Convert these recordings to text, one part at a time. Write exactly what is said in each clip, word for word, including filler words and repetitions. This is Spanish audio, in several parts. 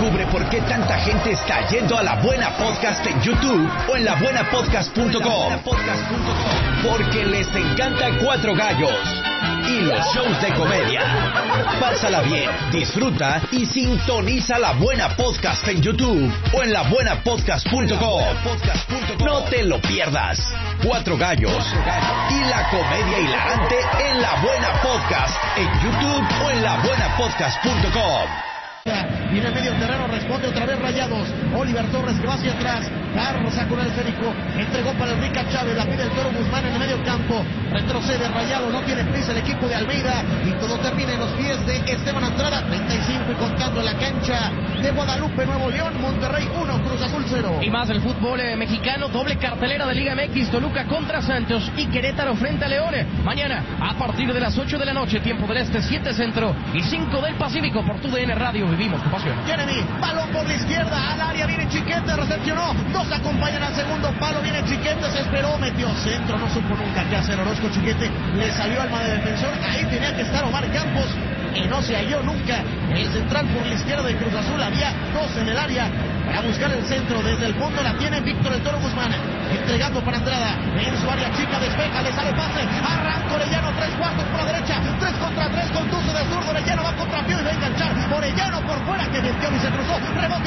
Descubre por qué tanta gente está yendo a La Buena Podcast en YouTube o en la buena podcast punto com. Porque les encanta Cuatro Gallos y los shows de comedia. Pásala bien, disfruta y sintoniza La Buena Podcast en YouTube o en la buena podcast punto com. No te lo pierdas. Cuatro Gallos y la comedia hilarante en La Buena Podcast en YouTube o en la buena podcast punto com. Y en el medio terreno responde otra vez Rayados. Oliver Torres que va hacia atrás. Garza con el esférico. Entregó para Enrique Chávez. La pide el Toro Guzmán en el medio campo. Retrocede Rayado. No tiene prisa el equipo de Almeida. Y todo termina en los pies de Esteban Andrada. treinta y cinco y contando en la cancha de Guadalupe, Nuevo León. Monterrey uno, Cruz Azul cero. Y más del fútbol eh, mexicano. Doble cartelera de Liga M X. Toluca contra Santos y Querétaro frente a León. Mañana a partir de las ocho de la noche. Tiempo del Este, siete Centro y cinco del Pacífico. Por tu D N Radio vivimos tu pasión. Jeremy, balón por la izquierda, al área viene Chiquete, recepcionó, dos acompañan al segundo palo, viene Chiquete, se esperó, metió centro, no supo nunca qué hacer Orozco. Chiquete le salió alma de defensor, ahí tenía que estar Omar Campos y no se halló nunca el central por la izquierda de Cruz Azul. Había dos en el área para buscar el centro, desde el fondo la tiene Víctor el Toro Guzmán, entregando para Andrada, en su área chica, despeja, le sale pase, arranca Orellano, tres cuartos por la derecha, tres contra tres, conduce de zurdo, Orellano va contra Pío y va a enganchar, Orellano por fuera que desvió y se cruzó, rebote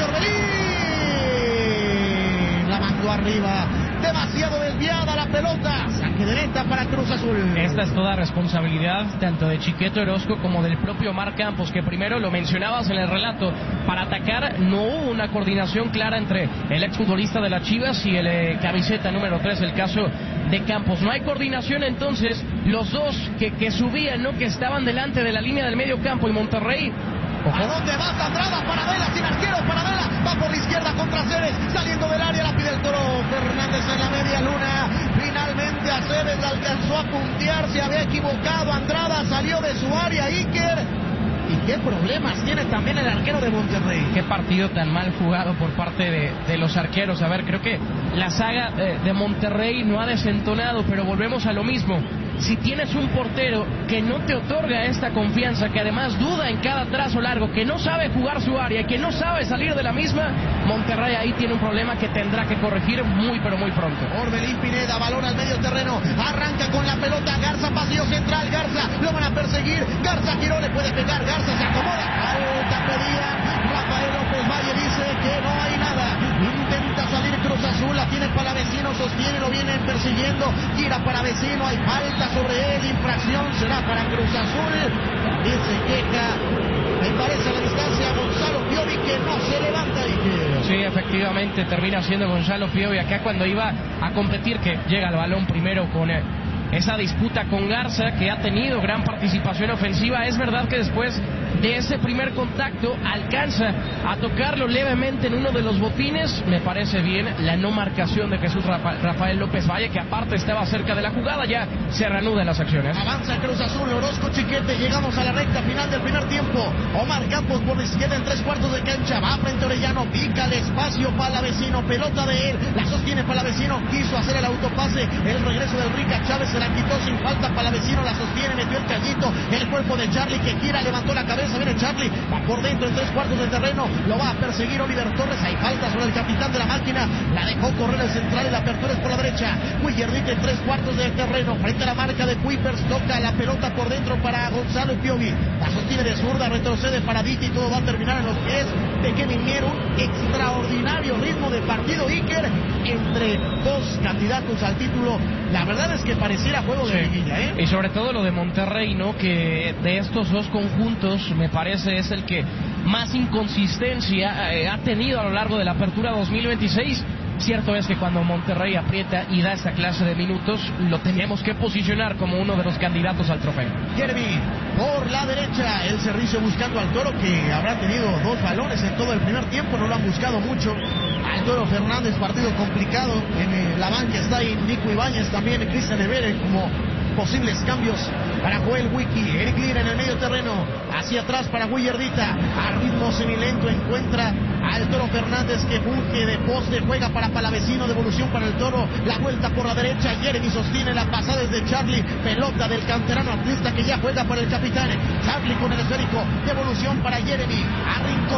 Orbelín, la mandó arriba, demasiado desviada la pelota, saque de neta para Cruz Azul. Esta es toda responsabilidad tanto de Chiquete Orozco como del propio Omar Campos, que primero lo mencionabas en el relato, para atacar no hubo una coordinación clara entre el exfutbolista de las Chivas y el eh, camiseta número tres, el caso de Campos. No hay coordinación, entonces los dos que, que subían, ¿no?, que estaban delante de la línea del medio campo, y Monterrey. ¿A dónde va Andrada? Paradela, sin arquero, Paradela, va por la izquierda contra Ceres, saliendo del área, la pide el Toro Fernández en la media luna, finalmente a Ceres la alcanzó a puntear, se había equivocado, Andrada salió de su área, Iker, y qué problemas tiene también el arquero de Monterrey. Qué partido tan mal jugado por parte de, de los arqueros. A ver, creo que la saga de, de Monterrey no ha desentonado, pero volvemos a lo mismo. Si tienes un portero que no te otorga esta confianza, que además duda en cada trazo largo, que no sabe jugar su área, que no sabe salir de la misma, Monterrey ahí tiene un problema que tendrá que corregir muy pero muy pronto. Orbelín Pineda, balón al medio terreno, arranca con la pelota, Garza, pasillo central, Garza, lo van a perseguir, Garza giró, le puede pegar, Garza se acomoda, falta pedida, Rafael López Valle dice que no hay nada, intenta salir Cruz Azul, la tiene Palavecino, sostiene, lo vienen persiguiendo, gira Palavecino, hay falta sobre él, infracción será para Cruz Azul, y se queja, me parece a la distancia Gonzalo Piovi, que no se levanta y que... Sí, efectivamente termina siendo Gonzalo Piovi acá cuando iba a competir, que llega el balón primero con eh, esa disputa con Garza, que ha tenido gran participación ofensiva. Es verdad que después de ese primer contacto alcanza a tocarlo levemente en uno de los botines. Me parece bien la no marcación de Jesús Rafa, Rafael López Valle, que aparte estaba cerca de la jugada. Ya se reanudan las acciones. Avanza Cruz Azul, Orozco, Chiquete, llegamos a la recta final del primer tiempo. Omar Campos por la izquierda en tres cuartos de cancha, va frente a Orellano, pica el espacio Palavecino, pelota de él, la sostiene Palavecino, quiso hacer el autopase, el regreso de Enrique Chávez, se la quitó sin falta, Palavecino la sostiene, metió el callito, el cuerpo de Charlie que gira, levantó la cabeza, viene Charlie, va por dentro en tres cuartos de terreno, lo va a perseguir Oliver Torres, hay falta sobre el capitán de la máquina, la dejó correr el central y la apertura es por la derecha, Willardita en tres cuartos de terreno, frente a la marca de Kuipers, toca la pelota por dentro para Gonzalo Piovi, la sostiene de zurda, retrocede para Diti y todo va a terminar en los pies de Kevin Mier, un extraordinario ritmo de partido, Iker, entre dos candidatos al título, la verdad es que pareciera juego de sí. liguilla, ¿eh? Y sobre todo lo de Monterrey, ¿no?, que de estos dos conjuntos me parece es el que más inconsistencia eh, ha tenido a lo largo de la apertura dos mil veintiséis. Cierto es que cuando Monterrey aprieta y da esta clase de minutos, lo tenemos que posicionar como uno de los candidatos al trofeo. Jeremy, por la derecha, el servicio buscando al Toro, que habrá tenido dos balones en todo el primer tiempo, no lo han buscado mucho. Al Toro Fernández, partido complicado, en la banca está ahí Nico Ibáñez, también Cristian Evere como posibles cambios para Joel Wiki. Eric Lira en el medio terreno, hacia atrás para Willardita, a ritmo semilento encuentra al Toro Fernández que funge de poste, juega para Palavecino, devolución para el Toro, la vuelta por la derecha, Jeremy sostiene la pasada desde Charlie, pelota del canterano atlista que ya juega para el capitán, Charlie con el esférico, devolución para Jeremy, a rincón